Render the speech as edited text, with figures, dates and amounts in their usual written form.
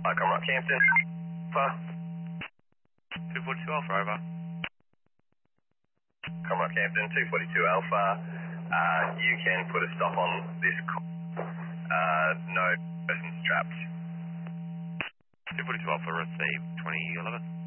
Hi, Comrade Campton. Alpha. 242 Alpha, over. Comrade Campton, 242 Alpha. You can put a stop on this call. No persons trapped. 242 Alpha, receive 2011.